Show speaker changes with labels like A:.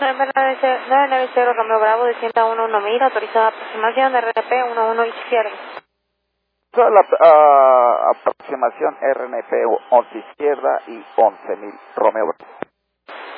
A: 990 Romeo Bravo, descienda 11.000, autorizada aproximación de RNP 11 izquierda.
B: La aproximación RNP 11 izquierda y 11.000 Romeo Bravo.